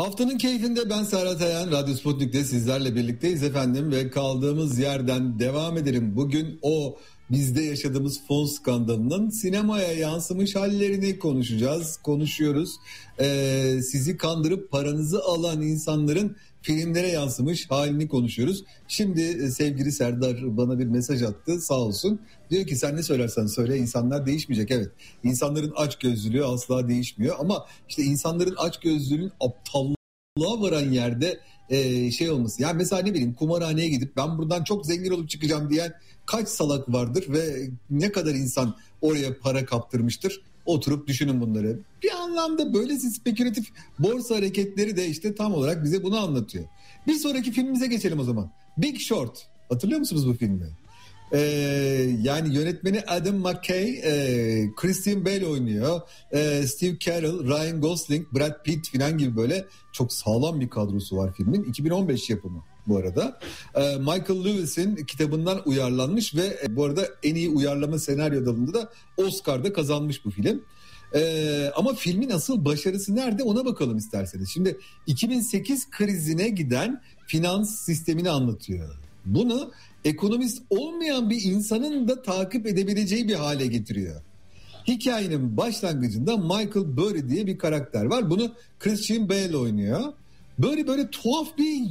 Haftanın keyfinde ben Serhat Ayan, Radyo Sputnik'te sizlerle birlikteyiz efendim ve kaldığımız yerden devam edelim. Bugün o bizde yaşadığımız fon skandalının sinemaya yansımış hallerini konuşuyoruz. Sizi kandırıp paranızı alan insanların filmlere yansımış halini konuşuyoruz. Şimdi sevgili Serdar bana bir mesaj attı, sağ olsun. Diyor ki sen ne söylersen söyle insanlar değişmeyecek. Evet, insanların açgözlülüğü asla değişmiyor ama işte insanların açgözlülüğünün aptallığa varan yerde şey olması. Yani mesela ne bileyim, kumarhaneye gidip ben buradan çok zengin olup çıkacağım diyen kaç salak vardır ve ne kadar insan oraya para kaptırmıştır. Oturup düşünün bunları. Bir anlamda böylesi spekülatif borsa hareketleri de işte tam olarak bize bunu anlatıyor. Bir sonraki filmimize geçelim o zaman. Big Short. Hatırlıyor musunuz bu filmi? Yani yönetmeni Adam McKay, Christian Bale oynuyor. Steve Carell, Ryan Gosling, Brad Pitt falan gibi böyle çok sağlam bir kadrosu var filmin. 2015 yapımı bu arada. Michael Lewis'in kitabından uyarlanmış ve bu arada en iyi uyarlama senaryo dalında da Oscar'da kazanmış bu film. Ama filmin asıl başarısı nerede ona bakalım isterseniz. Şimdi 2008 krizine giden finans sistemini anlatıyor. Bunu ekonomist olmayan bir insanın da takip edebileceği bir hale getiriyor. Hikayenin başlangıcında Michael Burry diye bir karakter var. Bunu Christian Bale oynuyor. Böyle tuhaf bir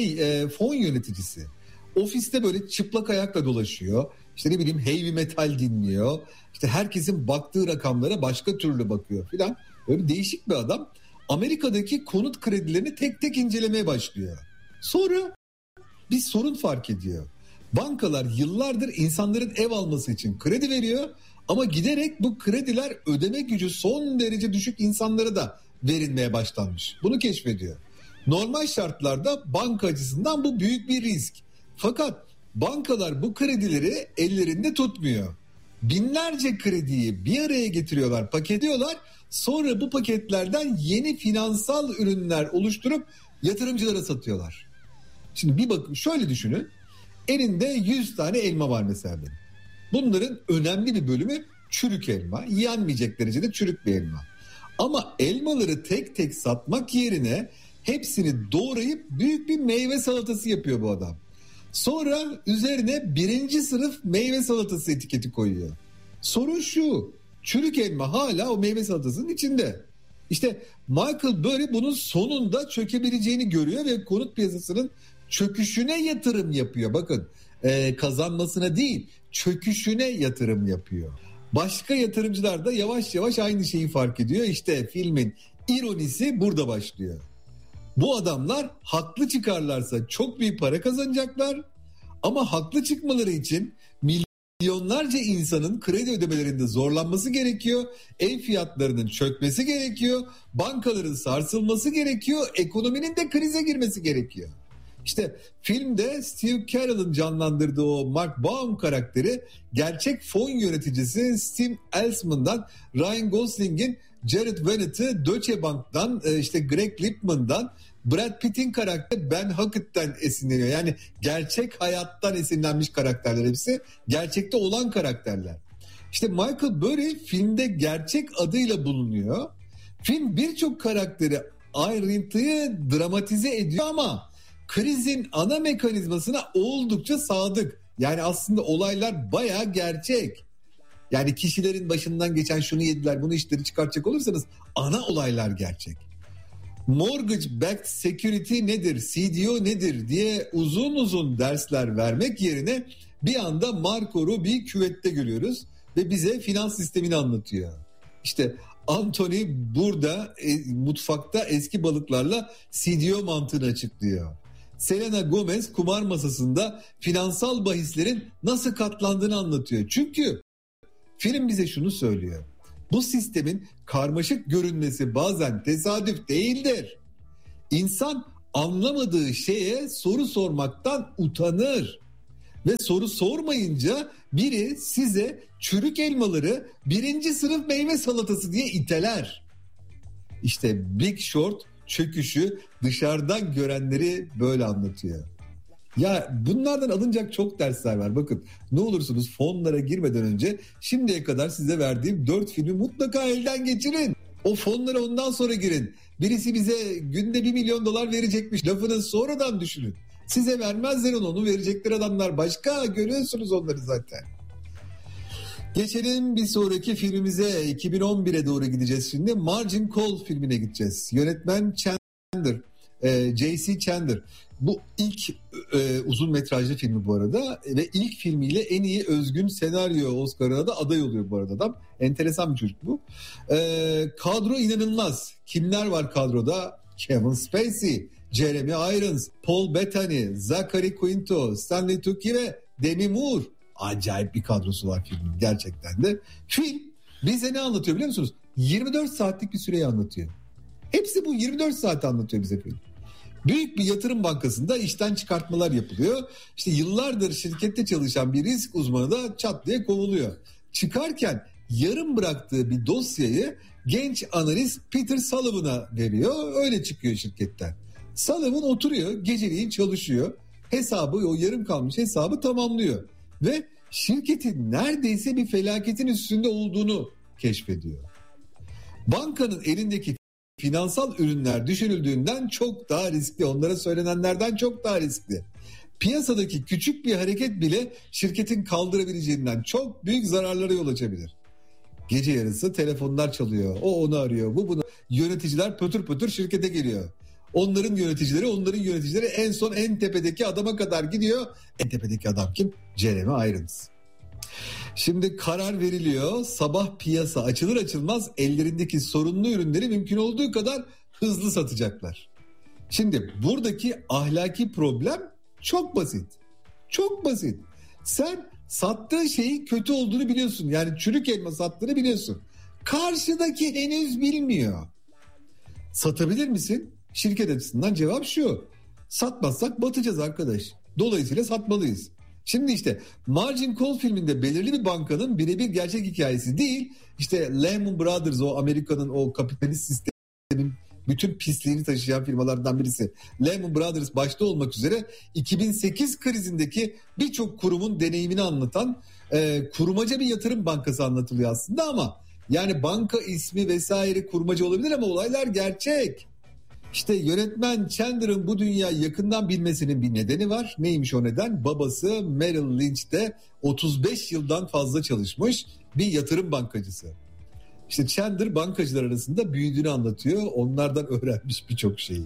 fon yöneticisi. Ofiste böyle çıplak ayakla dolaşıyor. İşte ne bileyim heavy metal dinliyor. İşte herkesin baktığı rakamlara başka türlü bakıyor filan. Böyle değişik bir adam. Amerika'daki konut kredilerini tek tek incelemeye başlıyor. Sonra bir sorun fark ediyor. Bankalar yıllardır insanların ev alması için kredi veriyor ama giderek bu krediler ödeme gücü son derece düşük insanlara da verilmeye başlanmış. Bunu keşfediyor. Normal şartlarda banka açısından bu büyük bir risk. Fakat bankalar bu kredileri ellerinde tutmuyor. Binlerce krediyi bir araya getiriyorlar, paketliyorlar. Sonra bu paketlerden yeni finansal ürünler oluşturup yatırımcılara satıyorlar. Şimdi bir bakın, şöyle düşünün. Elinde 100 tane elma var mesela benim. Bunların önemli bir bölümü çürük elma. Yenmeyecek derecede çürük bir elma. Ama elmaları tek tek satmak yerine hepsini doğrayıp büyük bir meyve salatası yapıyor bu adam. Sonra üzerine 1. sınıf meyve salatası etiketi koyuyor. Sorun şu: çürük elma hala o meyve salatasının içinde. İşte Michael Burry bunun sonunda çökebileceğini görüyor ve konut piyasasının çöküşüne yatırım yapıyor. Bakın, kazanmasına değil, çöküşüne yatırım yapıyor. Başka yatırımcılar da yavaş yavaş aynı şeyi fark ediyor. İşte filmin ironisi burada başlıyor. Bu adamlar haklı çıkarlarsa çok büyük para kazanacaklar. Ama haklı çıkmaları için milyonlarca insanın kredi ödemelerinde zorlanması gerekiyor. Ev fiyatlarının çökmesi gerekiyor. Bankaların sarsılması gerekiyor. Ekonominin de krize girmesi gerekiyor. İşte filmde Steve Carell'ın canlandırdığı o Mark Baum karakteri gerçek fon yöneticisi Steve Eisman'dan, Ryan Gosling'in Jared Vannett'ı Deutsche Bank'tan, işte Greg Lipman'dan, Brad Pitt'in karakteri Ben Hackett'ten esinleniyor. Yani gerçek hayattan esinlenmiş karakterler hepsi. Gerçekte olan karakterler. İşte Michael Burry filmde gerçek adıyla bulunuyor. Film birçok karakteri ayrıntıyı dramatize ediyor ama krizin ana mekanizmasına oldukça sadık. Yani aslında olaylar bayağı gerçek. Yani kişilerin başından geçen şunu yediler bunu içtileri çıkartacak olursanız ana olaylar gerçek. Mortgage Backed Security nedir, CDO nedir diye uzun uzun dersler vermek yerine bir anda Marco Rubi'yi küvette görüyoruz ve bize finans sistemini anlatıyor. İşte Anthony burada mutfakta eski balıklarla CDO mantığını açıklıyor. Selena Gomez kumar masasında finansal bahislerin nasıl katlandığını anlatıyor. Çünkü film bize şunu söylüyor: bu sistemin karmaşık görünmesi bazen tesadüf değildir. İnsan anlamadığı şeye soru sormaktan utanır. Ve soru sormayınca biri size çürük elmaları 1. sınıf meyve salatası diye iteler. İşte Big Short çöküşü dışarıdan görenleri böyle anlatıyor. Ya bunlardan alınacak çok dersler var. Bakın, ne olursunuz fonlara girmeden önce şimdiye kadar size verdiğim 4 filmi mutlaka elden geçirin. O fonlara ondan sonra girin. Birisi bize günde $1 milyon verecekmiş lafını sonradan düşünün. Size vermezler onu verecekler adamlar başka, görüyorsunuz onları zaten. Geçelim bir sonraki filmimize, 2011'e doğru gideceğiz şimdi. Margin Call filmine gideceğiz. Yönetmen Chandler, J.C. Chandler. Bu ilk uzun metrajlı filmi bu arada ve ilk filmiyle en iyi özgün senaryo Oscar'ına da aday oluyor bu arada adam. Enteresan bir çocuk bu. Kadro inanılmaz. Kimler var kadroda? Kevin Spacey, Jeremy Irons, Paul Bettany, Zachary Quinto, Stanley Tucci ve Demi Moore. Acayip bir kadrosu var filmin gerçekten de. Film bize ne anlatıyor biliyor musunuz? 24 saatlik bir süreyi anlatıyor. Hepsi bu 24 saat anlatıyor bize film. Büyük bir yatırım bankasında işten çıkartmalar yapılıyor. İşte yıllardır şirkette çalışan bir risk uzmanı da çat diye kovuluyor. Çıkarken yarım bıraktığı bir dosyayı genç analist Peter Sullivan'a veriyor. Öyle çıkıyor şirketten. Sullivan oturuyor, geceliğin çalışıyor. Hesabı, o yarım kalmış hesabı tamamlıyor. Ve şirketin neredeyse bir felaketin üstünde olduğunu keşfediyor. Bankanın elindeki finansal ürünler düşünüldüğünden çok daha riskli. Onlara söylenenlerden çok daha riskli. Piyasadaki küçük bir hareket bile şirketin kaldırabileceğinden çok büyük zararlara yol açabilir. Gece yarısı telefonlar çalıyor. O onu arıyor, bu bunu. Yöneticiler pötür pötür şirkete geliyor. Onların yöneticileri en son en tepedeki adama kadar gidiyor. En tepedeki adam kim? Jeremy Irons. Şimdi karar veriliyor. Sabah piyasa açılır açılmaz ellerindeki sorunlu ürünleri mümkün olduğu kadar hızlı satacaklar. Şimdi buradaki ahlaki problem çok basit. Çok basit. Sen sattığın şeyin kötü olduğunu biliyorsun. Yani çürük elma sattığını biliyorsun. Karşıdaki henüz bilmiyor. Satabilir misin? Şirket açısından cevap şu: satmazsak batacağız arkadaş. Dolayısıyla satmalıyız. Şimdi işte Margin Call filminde belirli bir bankanın birebir gerçek hikayesi değil, işte Lehman Brothers, o Amerika'nın o kapitalist sistemin bütün pisliğini taşıyan firmalardan birisi. Lehman Brothers başta olmak üzere 2008 krizindeki birçok kurumun deneyimini anlatan kurmaca bir yatırım bankası anlatılıyor aslında, ama yani banka ismi vesaire kurmaca olabilir ama olaylar gerçek. İşte yönetmen Chandler'ın bu dünyayı yakından bilmesinin bir nedeni var. Neymiş o neden? Babası Merrill Lynch'te 35 yıldan fazla çalışmış bir yatırım bankacısı. İşte Chandler bankacılar arasında büyüdüğünü anlatıyor. Onlardan öğrenmiş birçok şeyi.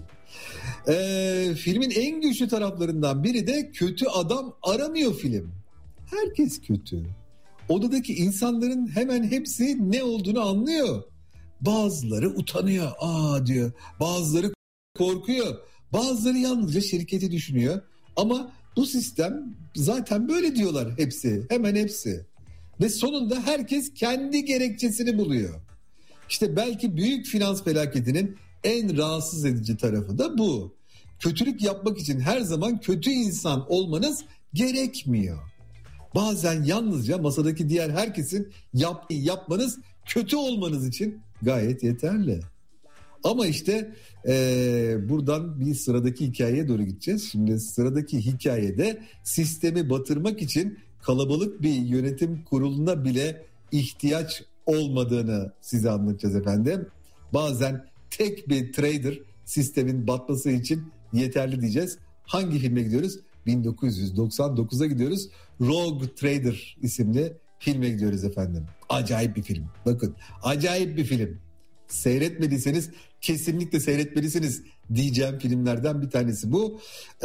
Filmin en güçlü taraflarından biri de kötü adam aramıyor film. Herkes kötü. Odadaki insanların hemen hepsi ne olduğunu anlıyor. Bazıları utanıyor, diyor. Bazıları korkuyor. Bazıları yalnızca şirketi düşünüyor. Ama bu sistem zaten böyle diyorlar hepsi. Hemen hepsi. Ve sonunda herkes kendi gerekçesini buluyor. İşte belki büyük finans felaketinin en rahatsız edici tarafı da bu. Kötülük yapmak için her zaman kötü insan olmanız gerekmiyor. Bazen yalnızca masadaki diğer herkesin yapmanız kötü olmanız için gayet yeterli. Ama işte buradan bir sıradaki hikayeye doğru gideceğiz. Şimdi sıradaki hikayede sistemi batırmak için kalabalık bir yönetim kuruluna bile ihtiyaç olmadığını size anlatacağız efendim. Bazen tek bir trader sistemin batması için yeterli diyeceğiz. Hangi filme gidiyoruz? 1999'a gidiyoruz. Rogue Trader isimli filme gidiyoruz efendim. Acayip bir film. Bakın, acayip bir film. Seyretmediyseniz kesinlikle seyretmelisiniz diyeceğim filmlerden bir tanesi bu.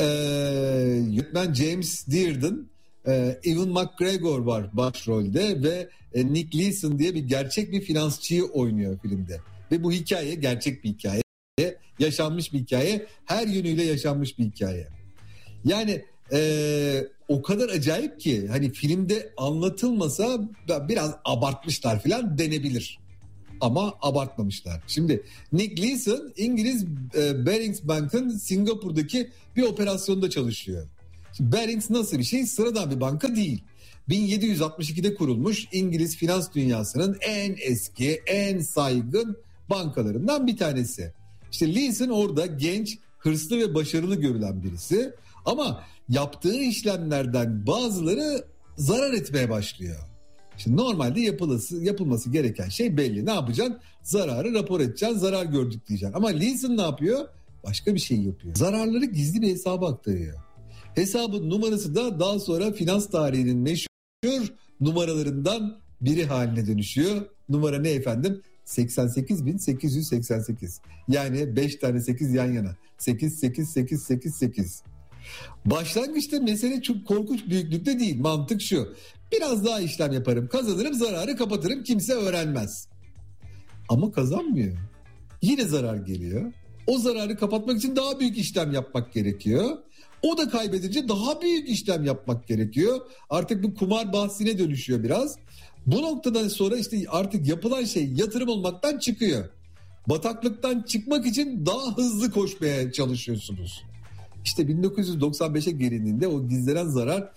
Yönetmen James Dearden, Ewan McGregor var başrolde ve Nick Leeson diye gerçek bir finansçıyı oynuyor filmde. Ve bu hikaye gerçek bir hikaye. Yaşanmış bir hikaye. Her yönüyle yaşanmış bir hikaye. Yani o kadar acayip ki hani filmde anlatılmasa biraz abartmışlar falan denebilir. Ama abartmamışlar. Şimdi Nick Leeson İngiliz Barings Bank'ın Singapur'daki bir operasyonda çalışıyor. Şimdi Barings nasıl bir şey? Sıradan bir banka değil. 1762'de kurulmuş İngiliz finans dünyasının en eski, en saygın bankalarından bir tanesi. İşte Leeson orada genç, hırslı ve başarılı görülen birisi. Ama yaptığı işlemlerden bazıları zarar etmeye başlıyor. Şimdi normalde yapılması gereken şey belli. Ne yapacaksın? Zararı rapor edeceksin, zarar gördük diyeceksin. Ama Leeson ne yapıyor? Başka bir şey yapıyor. Zararları gizli bir hesaba aktarıyor. Hesabın numarası da daha sonra finans tarihinin meşhur numaralarından biri haline dönüşüyor. Numara ne efendim? 88.888. Yani 5 tane 8 yan yana. 8. Başlangıçta mesele çok korkunç büyüklükte değil. Mantık şu. Biraz daha işlem yaparım, kazanırım, zararı kapatırım, kimse öğrenmez. Ama kazanmıyor. Yine zarar geliyor. O zararı kapatmak için daha büyük işlem yapmak gerekiyor. O da kaybedince daha büyük işlem yapmak gerekiyor. Artık bu kumar bahsine dönüşüyor biraz. Bu noktadan sonra işte artık yapılan şey yatırım olmaktan çıkıyor. Bataklıktan çıkmak için daha hızlı koşmaya çalışıyorsunuz. İşte 1995'e gelindiğinde o gizlenen zarar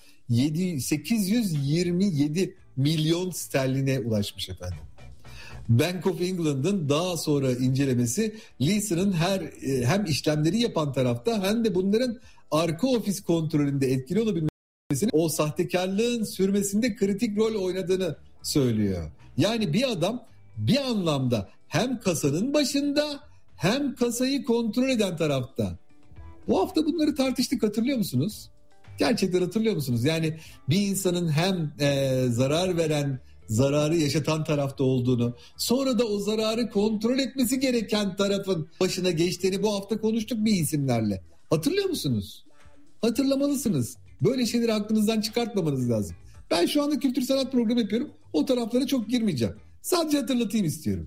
827 milyon sterline ulaşmış efendim. Bank of England'ın daha sonra incelemesi Leeson'ın hem işlemleri yapan tarafta hem de bunların arka ofis kontrolünde etkili olabilmesini, o sahtekarlığın sürmesinde kritik rol oynadığını söylüyor. Yani bir adam bir anlamda hem kasanın başında hem kasayı kontrol eden tarafta. Bu hafta bunları tartıştık, hatırlıyor musunuz? Gerçekten hatırlıyor musunuz? Yani bir insanın hem zarar veren, zararı yaşatan tarafta olduğunu, sonra da o zararı kontrol etmesi gereken tarafın başına geçtiğini bu hafta konuştuk bir isimlerle. Hatırlıyor musunuz? Hatırlamalısınız. Böyle şeyleri aklınızdan çıkartmamanız lazım. Ben şu anda kültür sanat programı yapıyorum. O taraflara çok girmeyeceğim. Sadece hatırlatayım istiyorum.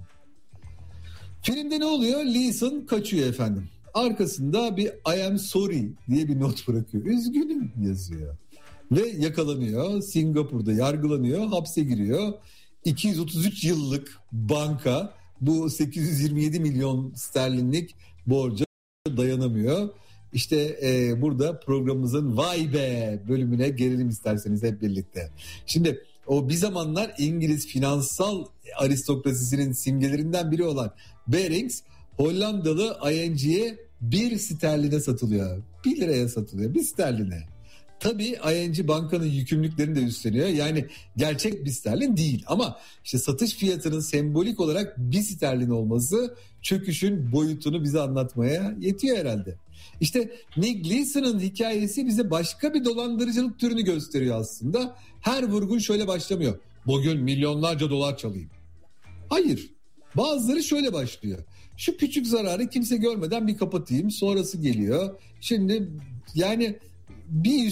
Filmde ne oluyor? Leeson kaçıyor efendim. Arkasında bir I am sorry diye bir not bırakıyor. Üzgünüm yazıyor. Ve yakalanıyor. Singapur'da yargılanıyor. Hapse giriyor. 233 yıllık banka bu 827 milyon sterlinlik borca dayanamıyor. İşte burada programımızın vay be bölümüne gelelim isterseniz hep birlikte. Şimdi o bir zamanlar İngiliz finansal aristokrasisinin simgelerinden biri olan Barings Hollandalı ING'ye 1 sterline satılıyor. 1 liraya satılıyor, 1 sterline. Tabii ING bankanın yükümlülüklerini de üstleniyor. Yani gerçek bir sterlin değil ama işte satış fiyatının sembolik olarak 1 sterlin olması çöküşün boyutunu bize anlatmaya yetiyor herhalde. İşte Nick Leeson'ın hikayesi bize başka bir dolandırıcılık türünü gösteriyor aslında. Her vurgun şöyle başlamıyor. Bugün milyonlarca dolar çalayım. Hayır. Bazıları şöyle başlıyor. Şu küçük zararı kimse görmeden bir kapatayım. Sonrası geliyor. Şimdi yani bir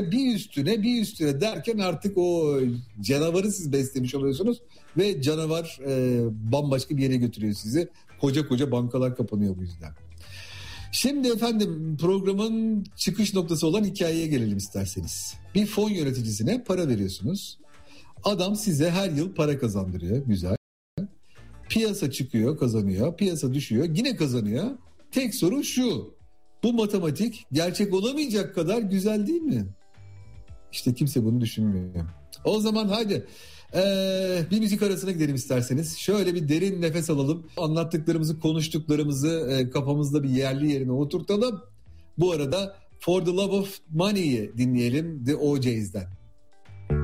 üstüne derken artık o canavarı siz beslemiş oluyorsunuz. Ve canavar bambaşka bir yere götürüyor sizi. Koca bankalar kapanıyor bu yüzden. Şimdi efendim programın çıkış noktası olan hikayeye gelelim isterseniz. Bir fon yöneticisine para veriyorsunuz. Adam size her yıl para kazandırıyor. Güzel. Piyasa çıkıyor, kazanıyor. Piyasa düşüyor, yine kazanıyor. Tek soru şu. Bu matematik gerçek olamayacak kadar güzel değil mi? İşte kimse bunu düşünmüyor. O zaman hadi bir müzik arasına gidelim isterseniz. Şöyle bir derin nefes alalım. Anlattıklarımızı, konuştuklarımızı kafamızda bir yerli yerine oturtalım. Bu arada For the Love of Money'i dinleyelim The O'Jays'den.